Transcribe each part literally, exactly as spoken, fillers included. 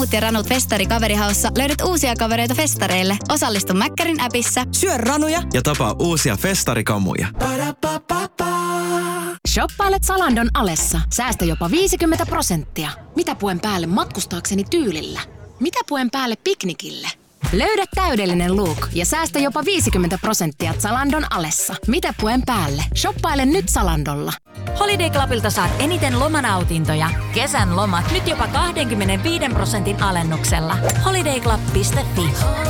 ja ranut festari kaverihaussa löydät uusia kavereita festareille. Osallistu Mäkkärin appissa. Syö ranuja ja tapaa uusia festarikamuja. Shoppailet Zalandon alessa. Säästä jopa viisikymmentä prosenttia. Mitä puen päälle matkustaakseni tyylillä? Mitä puen päälle piknikille? Löydä täydellinen look ja säästä jopa viisikymmentä prosenttia Zalandon alessa. Mitä puen päälle? Shoppaile nyt Zalandolla. Holiday Clubilta saat eniten lomanautintoja. Kesän lomat nyt jopa kaksikymmentäviisi prosentin alennuksella. holiday club piste fi.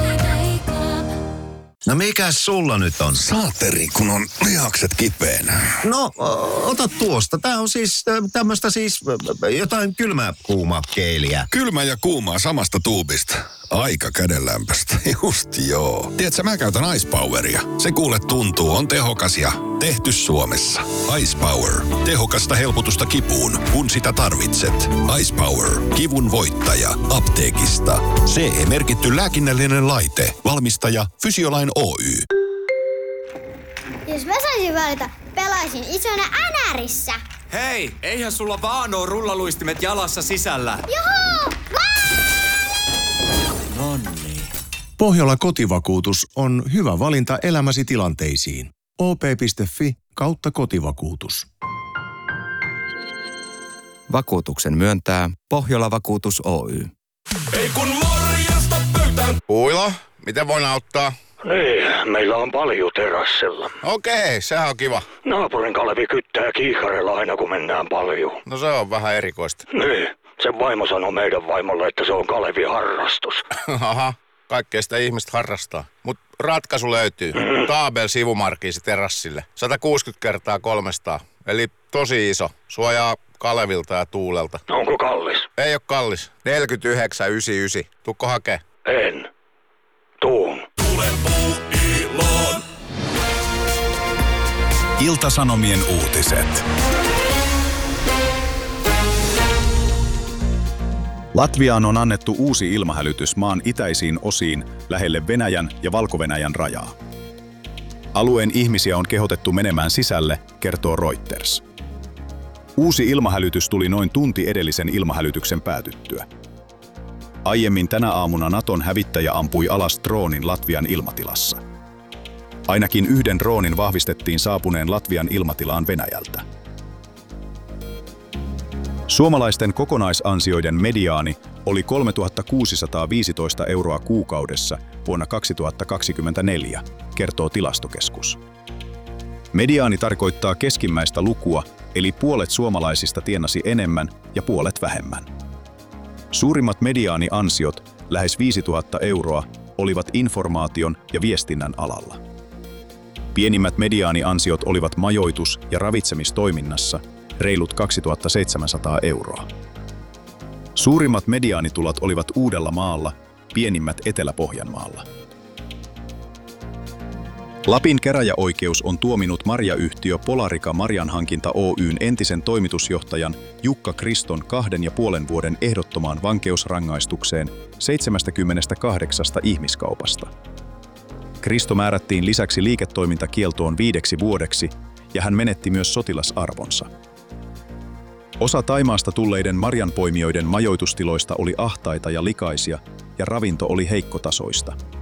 No mikäs sulla nyt on? Saateri, kun on lihakset kipeänä. No, o- ota tuosta. Tää on siis ä, tämmöstä siis ä, jotain kylmää kuumaa keeliä. Kylmä ja kuumaa samasta tuubista. Aika kädenlämpöstä. Just joo. Tiedätkö, mä käytän Ice Poweria. Se kuule tuntuu, on tehokas ja tehty Suomessa. Ice Power. Tehokasta helpotusta kipuun, kun sitä tarvitset. Ice Power. Kivun voittaja. Apteekista. C E-merkitty lääkinnällinen laite. Valmistaja Fysiolain Oy. Jos mä saisin valita, pelaisin isona änärissä. Hei, eihän sulla vaan oo rullaluistimet jalassa sisällä. Juhu! Nonni. Pohjola kotivakuutus on hyvä valinta elämäsi tilanteisiin. o p piste f i kautta kotivakuutus. Vakuutuksen myöntää Pohjola Vakuutus Oy. Ei kun morjesta pöytään. Puilo, miten voin auttaa? Niin, meillä on paljon terassilla. Okei, sehän on kiva. Naapurin Kalevi kyttää kiikarilla aina kun mennään paljon. No se on vähän erikoista. Niin, sen vaimo sanoi meidän vaimolle, että se on Kalevi harrastus. Aha, kaikkea sitä ihmiset harrastaa. Mut ratkaisu löytyy. Mm. Taabel sivumarkiisi terassille. sata kuusikymmentä kertaa kolmesataa. Eli tosi iso. Suojaa Kalevilta ja tuulelta. Onko kallis? Ei oo kallis. neljäkymmentäyhdeksän yhdeksänkymmentäyhdeksän. Tuukko hakee? En. Tuun. Tule Puuiloon. Ilta-Sanomien uutiset. Latviaan on annettu uusi ilmahälytys maan itäisiin osiin lähelle Venäjän ja Valko-Venäjän rajaa. Alueen ihmisiä on kehotettu menemään sisälle, kertoo Reuters. Uusi ilmahälytys tuli noin tunti edellisen ilmahälytyksen päätyttyä. Aiemmin tänä aamuna Naton hävittäjä ampui alas droonin Latvian ilmatilassa. Ainakin yhden droonin vahvistettiin saapuneen Latvian ilmatilaan Venäjältä. Suomalaisten kokonaisansioiden mediaani oli kolmetuhattakuusisataaviisitoista euroa kuukaudessa vuonna kaksituhattakaksikymmentäneljä, kertoo Tilastokeskus. Mediaani tarkoittaa keskimmäistä lukua, eli puolet suomalaisista tienasi enemmän ja puolet vähemmän. Suurimmat mediaani-ansiot, lähes viisituhatta euroa, olivat informaation ja viestinnän alalla. Pienimmät mediaani-ansiot olivat majoitus- ja ravitsemistoiminnassa, reilut kaksituhattaseitsemänsataa euroa. Suurimmat mediaanitulot olivat Uudellamaalla, pienimmät Etelä-Pohjanmaalla. Lapin käräjäoikeus on tuominut marjayhtiö Polarica Marjanhankinta Oyn entisen toimitusjohtajan Jukka Kriston kahden ja puolen vuoden ehdottomaan vankeusrangaistukseen seitsemästäkymmenestäkahdeksasta ihmiskaupasta. Kristo määrättiin lisäksi liiketoimintakieltoon viideksi vuodeksi ja hän menetti myös sotilasarvonsa. Osa Thaimaasta tulleiden marjanpoimijoiden majoitustiloista oli ahtaita ja likaisia ja ravinto oli heikkotasoista.